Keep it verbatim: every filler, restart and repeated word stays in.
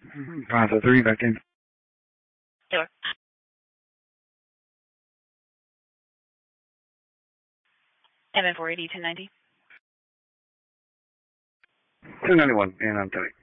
Plaza three, back in. Taylor. M N four eighty, ten ninety. ten ninety-one, and I'm telling.